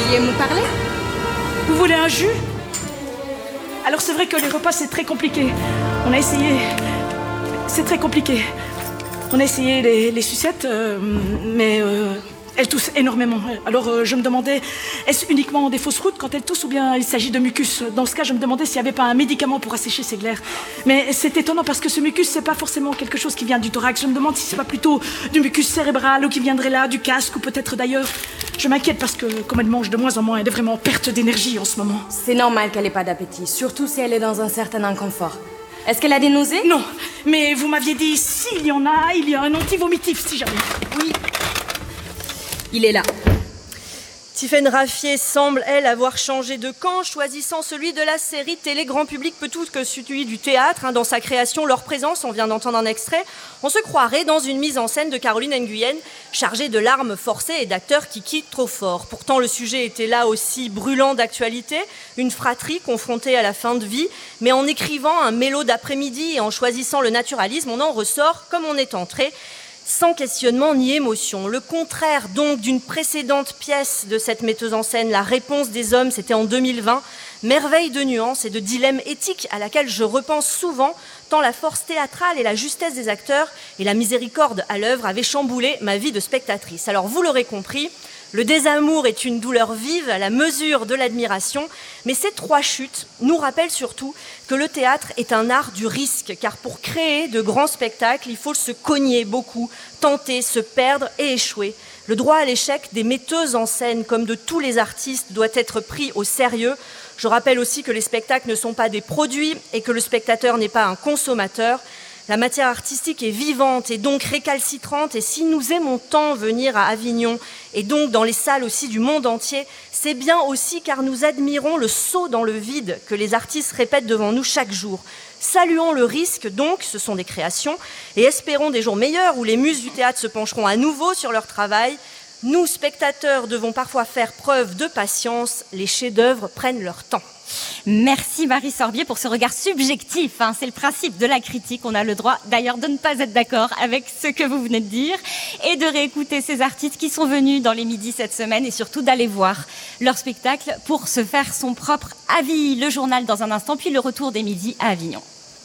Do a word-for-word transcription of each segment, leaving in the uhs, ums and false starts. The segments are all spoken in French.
vouliez me parler? Vous voulez un jus? Alors c'est vrai que les repas c'est très compliqué. On a essayé... C'est très compliqué. On a essayé les, les sucettes, euh, mais euh, elles toussent énormément. Alors euh, je me demandais, est-ce uniquement des fausses routes quand elles toussent ou bien il s'agit de mucus? Dans ce cas, je me demandais s'il n'y avait pas un médicament pour assécher ces glaires. Mais c'est étonnant parce que ce mucus, c'est pas forcément quelque chose qui vient du thorax. Je me demande si c'est pas plutôt du mucus cérébral ou qui viendrait là, du casque ou peut-être d'ailleurs. Je m'inquiète parce que comme elle mange de moins en moins, elle est vraiment en perte d'énergie en ce moment. C'est normal qu'elle ait pas d'appétit, surtout si elle est dans un certain inconfort. Est-ce qu'elle a des nausées? Non, mais vous m'aviez dit s'il y en a, il y a un anti-vomitif si jamais. Oui. Il est là. Tiffaine Raffier semble, elle, avoir changé de camp, choisissant celui de la série télé grand public plutôt que celui du théâtre. Hein, dans sa création, Leur présence, on vient d'entendre un extrait, on se croirait dans une mise en scène de Caroline Nguyen, chargée de larmes forcées et d'acteurs qui quittent trop fort. Pourtant, le sujet était là aussi brûlant d'actualité, une fratrie confrontée à la fin de vie, mais en écrivant un mélo d'après-midi et en choisissant le naturalisme, on en ressort comme on est entré, sans questionnement ni émotion. Le contraire donc d'une précédente pièce de cette metteuse en scène, La réponse des hommes, c'était en deux mille vingt, merveille de nuances et de dilemmes éthiques à laquelle je repense souvent, tant la force théâtrale et la justesse des acteurs et la miséricorde à l'œuvre avaient chamboulé ma vie de spectatrice. Alors vous l'aurez compris, le désamour est une douleur vive à la mesure de l'admiration, mais ces trois chutes nous rappellent surtout que le théâtre est un art du risque, car pour créer de grands spectacles, il faut se cogner beaucoup, tenter, se perdre et échouer. Le droit à l'échec des metteuses en scène, comme de tous les artistes, doit être pris au sérieux. Je rappelle aussi que les spectacles ne sont pas des produits et que le spectateur n'est pas un consommateur. La matière artistique est vivante et donc récalcitrante, et si nous aimons tant venir à Avignon et donc dans les salles aussi du monde entier, c'est bien aussi car nous admirons le saut dans le vide que les artistes répètent devant nous chaque jour. Saluons le risque donc, ce sont des créations, et espérons des jours meilleurs où les muses du théâtre se pencheront à nouveau sur leur travail. Nous, spectateurs, devons parfois faire preuve de patience, les chefs-d'œuvre prennent leur temps. Merci Marie Sorbier pour ce regard subjectif, hein. C'est le principe de la critique. On a le droit d'ailleurs de ne pas être d'accord avec ce que vous venez de dire et de réécouter ces artistes qui sont venus dans les midis cette semaine et surtout d'aller voir leur spectacle pour se faire son propre avis. Le journal dans un instant, puis le retour des midis à Avignon.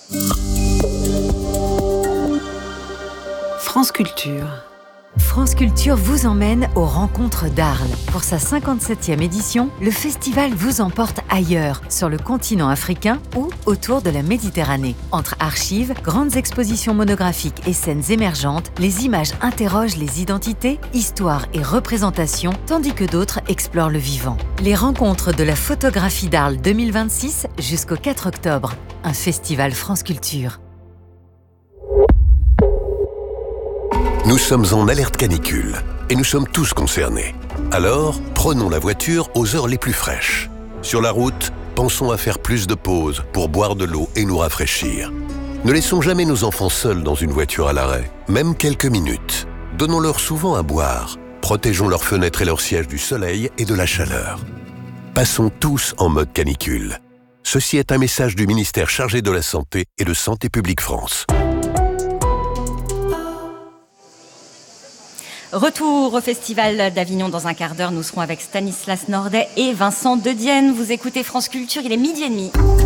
France Culture. France Culture vous emmène aux rencontres d'Arles. Pour sa cinquante-septième édition, le festival vous emporte ailleurs, sur le continent africain ou autour de la Méditerranée. Entre archives, grandes expositions monographiques et scènes émergentes, les images interrogent les identités, histoires et représentations, tandis que d'autres explorent le vivant. Les rencontres de la photographie d'Arles deux mille vingt-six jusqu'au quatre octobre. Un festival France Culture. Nous sommes en alerte canicule et nous sommes tous concernés. Alors, prenons la voiture aux heures les plus fraîches. Sur la route, pensons à faire plus de pauses pour boire de l'eau et nous rafraîchir. Ne laissons jamais nos enfants seuls dans une voiture à l'arrêt, même quelques minutes. Donnons-leur souvent à boire. Protégeons leurs fenêtres et leurs sièges du soleil et de la chaleur. Passons tous en mode canicule. Ceci est un message du ministère chargé de la Santé et de Santé publique France. Retour au Festival d'Avignon dans un quart d'heure. Nous serons avec Stanislas Nordet et Vincent Dedienne. Vous écoutez France Culture, il est midi et demi.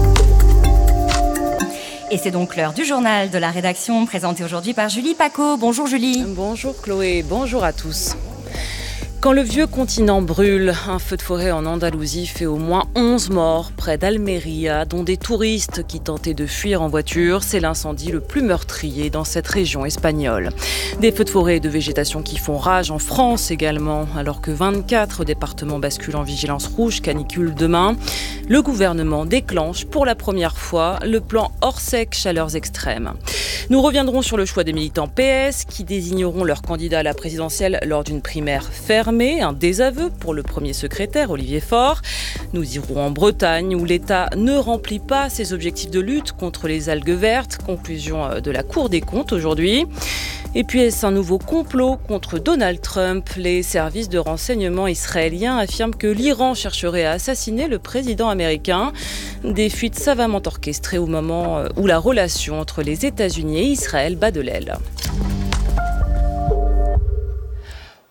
Et c'est donc l'heure du journal de la rédaction, présenté aujourd'hui par Julie Paco. Bonjour Julie. Bonjour Chloé, bonjour à tous. Quand le vieux continent brûle, un feu de forêt en Andalousie fait au moins onze morts près d'Almeria, dont des touristes qui tentaient de fuir en voiture. C'est l'incendie le plus meurtrier dans cette région espagnole. Des feux de forêt et de végétation qui font rage en France également, alors que vingt-quatre départements basculent en vigilance rouge canicule demain. Le gouvernement déclenche pour la première fois le plan Orsec chaleurs extrêmes. Nous reviendrons sur le choix des militants P S qui désigneront leur candidat à la présidentielle lors d'une primaire fermée, un désaveu pour le premier secrétaire Olivier Faure. Nous irons en Bretagne où l'État ne remplit pas ses objectifs de lutte contre les algues vertes, conclusion de la Cour des comptes aujourd'hui. Et puis est-ce un nouveau complot contre Donald Trump? Les services de renseignement israéliens affirment que l'Iran chercherait à assassiner le président américain. Des fuites savamment orchestrées au moment où la relation entre les États-Unis et Israël bat de l'aile.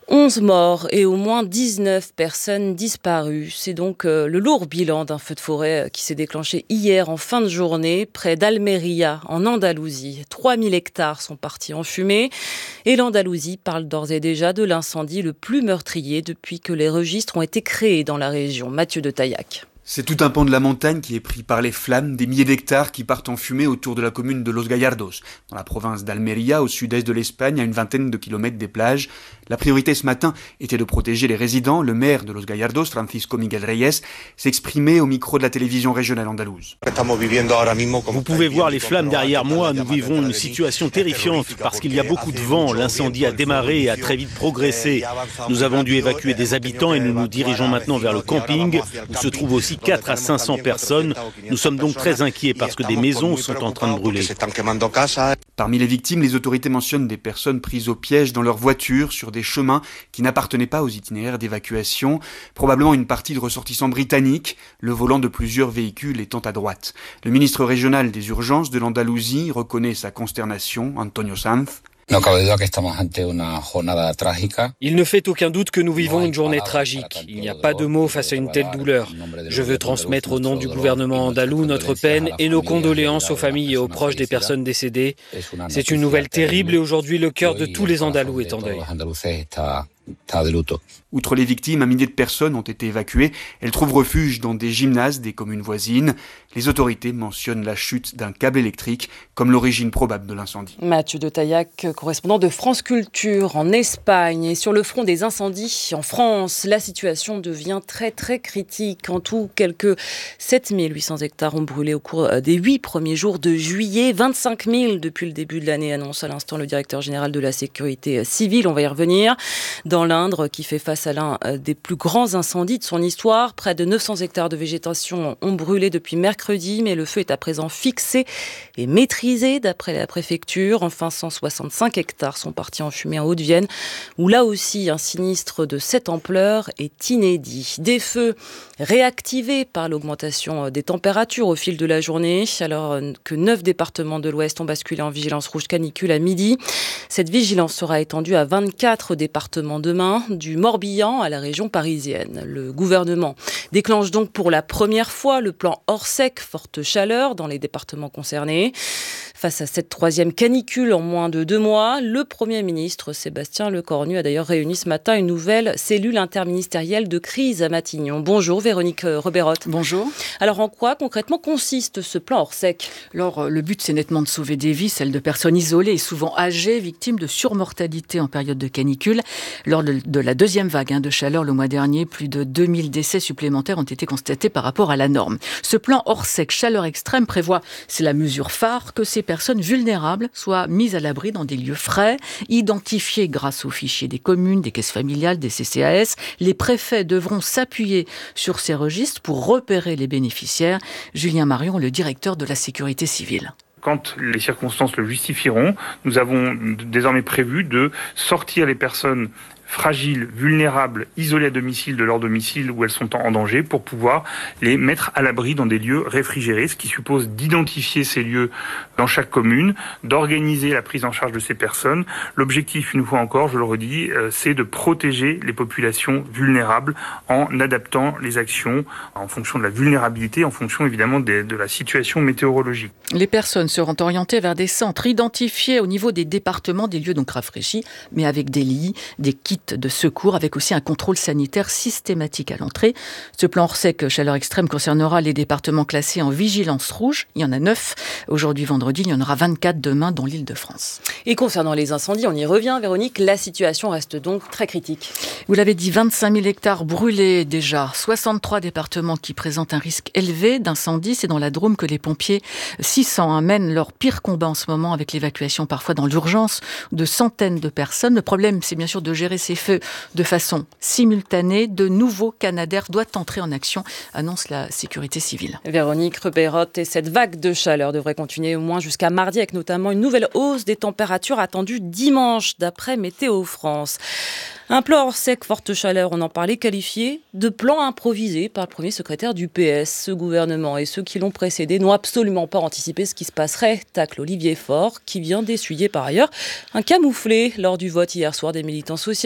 onze morts et au moins dix-neuf personnes disparues. C'est donc euh, le lourd bilan d'un feu de forêt qui s'est déclenché hier en fin de journée près d'Almeria, en Andalousie. trois mille hectares sont partis en fumée et l'Andalousie parle d'ores et déjà de l'incendie le plus meurtrier depuis que les registres ont été créés dans la région. Mathieu de Taillac. C'est tout un pan de la montagne qui est pris par les flammes, des milliers d'hectares qui partent en fumée autour de la commune de Los Gallardos, dans la province d'Almeria, au sud-est de l'Espagne, à une vingtaine de kilomètres des plages. La priorité ce matin était de protéger les résidents. Le maire de Los Gallardos, Francisco Miguel Reyes, s'exprimait au micro de la télévision régionale andalouse. Vous pouvez voir les flammes derrière moi. Nous vivons une situation terrifiante parce qu'il y a beaucoup de vent. L'incendie a démarré et a très vite progressé. Nous avons dû évacuer des habitants et nous nous dirigeons maintenant vers le camping où se trouvent aussi quatre à cinq cents personnes. Nous sommes donc très inquiets parce que des maisons sont en train de brûler. Parmi les victimes, les autorités mentionnent des personnes prises au piège dans leur voiture sur des chemins qui n'appartenaient pas aux itinéraires d'évacuation. Probablement une partie de ressortissants britanniques, le volant de plusieurs véhicules étant à droite. Le ministre régional des urgences de l'Andalousie reconnaît sa consternation, Antonio Sanz. Il ne fait aucun doute que nous vivons une journée tragique. Il n'y a pas de mots face à une telle douleur. Je veux transmettre au nom du gouvernement andalou notre peine et nos condoléances aux familles et aux proches des personnes décédées. C'est une nouvelle terrible et aujourd'hui le cœur de tous les Andalous est en deuil. Outre les victimes, un millier de personnes ont été évacuées. Elles trouvent refuge dans des gymnases des communes voisines. Les autorités mentionnent la chute d'un câble électrique comme l'origine probable de l'incendie. Mathieu de Taillac, correspondant de France Culture en Espagne. Et sur le front des incendies en France, la situation devient très très critique. En tout, quelques sept mille huit cents hectares ont brûlé au cours des huit premiers jours de juillet. vingt-cinq mille depuis le début de l'année, annonce à l'instant le directeur général de la sécurité civile. On va y revenir. Dans l'Indre, qui fait face à l'un des plus grands incendies de son histoire. Près de neuf cents hectares de végétation ont brûlé depuis mercredi, mais le feu est à présent fixé et maîtrisé d'après la préfecture. Enfin, cent soixante-cinq hectares sont partis en fumée en Haute-Vienne, où là aussi un sinistre de cette ampleur est inédit. Des feux réactivés par l'augmentation des températures au fil de la journée, alors que neuf départements de l'Ouest ont basculé en vigilance rouge canicule à midi. Cette vigilance sera étendue à vingt-quatre départements demain, du Morbihan à la région parisienne. Le gouvernement déclenche donc pour la première fois le plan Orsec, forte chaleur dans les départements concernés. Face à cette troisième canicule en moins de deux mois, le Premier ministre Sébastien Lecornu a d'ailleurs réuni ce matin une nouvelle cellule interministérielle de crise à Matignon. Bonjour Véronique Reberotte. Bonjour. Alors en quoi concrètement consiste ce plan Orsec ? Alors le but c'est nettement de sauver des vies, celles de personnes isolées et souvent âgées, victimes de surmortalité en période de canicule. Lors de, de la deuxième vague hein, de chaleur le mois dernier, plus de deux mille décès supplémentaires ont été constatés par rapport à la norme. Ce plan Orsec chaleur extrême prévoit, c'est la mesure phare, que ces personnes vulnérables soient mises à l'abri dans des lieux frais, identifiés grâce aux fichiers des communes, des caisses familiales, des C C A S. Les préfets devront s'appuyer sur ces registres pour repérer les bénéficiaires. Julien Marion, le directeur de la sécurité civile. Quand les circonstances le justifieront, nous avons désormais prévu de sortir les personnes fragiles, vulnérables, isolées à domicile de leur domicile où elles sont en danger pour pouvoir les mettre à l'abri dans des lieux réfrigérés, ce qui suppose d'identifier ces lieux dans chaque commune, d'organiser la prise en charge de ces personnes. L'objectif, une fois encore, je le redis, c'est de protéger les populations vulnérables en adaptant les actions en fonction de la vulnérabilité, en fonction évidemment de, de la situation météorologique. Les personnes seront orientées vers des centres identifiés au niveau des départements, des lieux donc rafraîchis, mais avec des lits, des kits de secours, avec aussi un contrôle sanitaire systématique à l'entrée. Ce plan Orsec chaleur extrême concernera les départements classés en vigilance rouge. Il y en a neuf. Aujourd'hui, vendredi, il y en aura vingt-quatre demain dans l'Île-de-France. Et concernant les incendies, on y revient, Véronique, la situation reste donc très critique. Vous l'avez dit, vingt-cinq mille hectares brûlés déjà. soixante-trois départements qui présentent un risque élevé d'incendie. C'est dans la Drôme que les pompiers, six cents, mènent leur pire combat en ce moment avec l'évacuation parfois dans l'urgence de centaines de personnes. Le problème, c'est bien sûr de gérer ces feux de façon simultanée. De nouveaux Canadair doivent entrer en action, annonce la sécurité civile. Véronique Reberotte, et cette vague de chaleur devrait continuer au moins jusqu'à mardi, avec notamment une nouvelle hausse des températures attendues dimanche, d'après Météo France. Un plan Orsec forte chaleur, on en parlait, qualifié de plan improvisé par le premier secrétaire du P S. Ce gouvernement et ceux qui l'ont précédé n'ont absolument pas anticipé ce qui se passerait, tacle Olivier Faure, qui vient d'essuyer par ailleurs un camouflet lors du vote hier soir des militants socialistes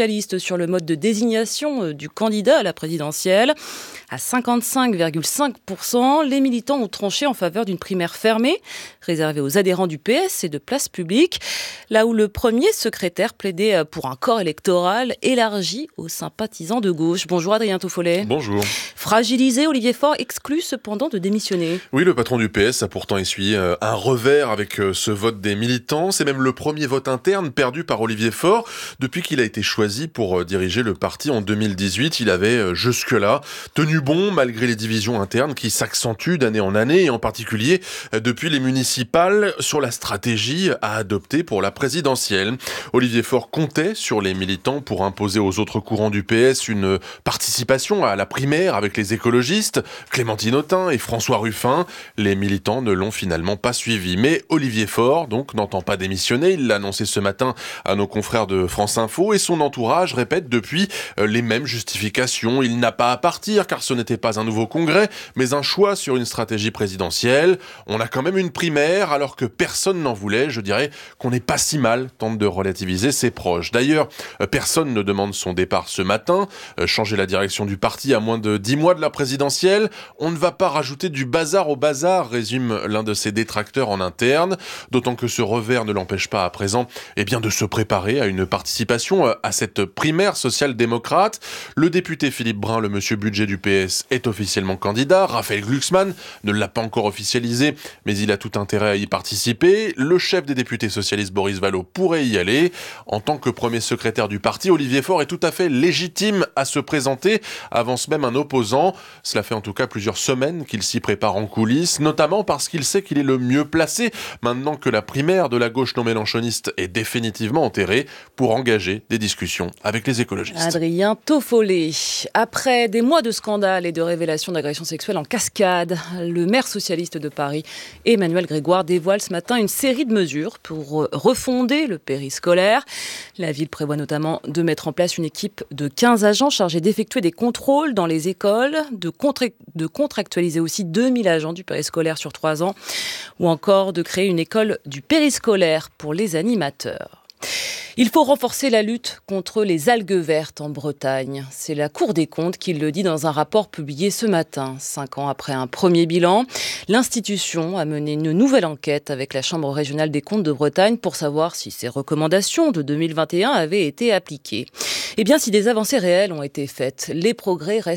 socialiste sur le mode de désignation du candidat à la présidentielle. À cinquante-cinq virgule cinq pour cent, les militants ont tranché en faveur d'une primaire fermée, réservée aux adhérents du P S et de Place Publique, là où le premier secrétaire plaidait pour un corps électoral élargi aux sympathisants de gauche. Bonjour Adrien Toffollet. Bonjour. Fragilisé, Olivier Faure exclut cependant de démissionner. Oui, le patron du P S a pourtant essuyé un revers avec ce vote des militants. C'est même le premier vote interne perdu par Olivier Faure. Depuis qu'il a été choisi pour diriger le parti en deux mille dix-huit, il avait jusque-là tenu bon malgré les divisions internes qui s'accentuent d'année en année, et en particulier depuis les municipales, sur la stratégie à adopter pour la présidentielle. Olivier Faure comptait sur les militants pour imposer aux autres courants du P S une participation à la primaire avec les écologistes, Clémentine Autain et François Ruffin. Les militants ne l'ont finalement pas suivi. Mais Olivier Faure, donc, n'entend pas démissionner. Il l'a annoncé ce matin à nos confrères de France Info, et son entourage répète depuis les mêmes justifications. Il n'a pas à partir car ce n'était pas un nouveau congrès, mais un choix sur une stratégie présidentielle. On a quand même une primaire alors que personne n'en voulait. Je dirais qu'on n'est pas si mal, tente de relativiser ses proches. D'ailleurs, personne ne demande son départ ce matin. Changer la direction du parti à moins de dix mois de la présidentielle, on ne va pas rajouter du bazar au bazar, résume l'un de ses détracteurs en interne. D'autant que ce revers ne l'empêche pas à présent eh bien, de se préparer à une participation à cette primaire social-démocrate. Le député Philippe Brun, le monsieur budget du P S, est officiellement candidat. Raphaël Glucksmann ne l'a pas encore officialisé, mais il a tout intérêt à y participer. Le chef des députés socialistes, Boris Vallaud, pourrait y aller. En tant que premier secrétaire du parti, Olivier Faure est tout à fait légitime à se présenter, avance même un opposant. Cela fait en tout cas plusieurs semaines qu'il s'y prépare en coulisses, notamment parce qu'il sait qu'il est le mieux placé, maintenant que la primaire de la gauche non mélenchoniste est définitivement enterrée, pour engager des discussions avec les écologistes. Adrien Toffollet. Après des mois de scandales et de révélations d'agressions sexuelles en cascade, le maire socialiste de Paris, Emmanuel Grégoire, dévoile ce matin une série de mesures pour refonder le périscolaire. La ville prévoit notamment de mettre en place une équipe de quinze agents chargés d'effectuer des contrôles dans les écoles, de, contra- de contractualiser aussi deux mille agents du périscolaire sur trois ans, ou encore de créer une école du périscolaire pour les animateurs. Il faut renforcer la lutte contre les algues vertes en Bretagne. C'est la Cour des comptes qui le dit dans un rapport publié ce matin. Cinq ans après un premier bilan, l'institution a mené une nouvelle enquête avec la Chambre régionale des comptes de Bretagne pour savoir si ces recommandations de deux mille vingt et un avaient été appliquées. Eh bien, si des avancées réelles ont été faites, les progrès restent